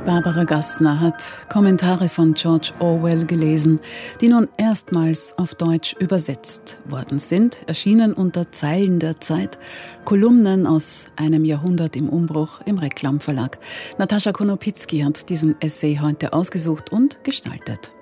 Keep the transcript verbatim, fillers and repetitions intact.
Barbara Gassner hat Kommentare von George Orwell gelesen, die nun erstmals auf Deutsch übersetzt worden sind, erschienen unter Zeilen der Zeit, Kolumnen aus einem Jahrhundert im Umbruch im Reklam Verlag. Natascha Konopitzky hat diesen Essay heute ausgesucht und gestaltet.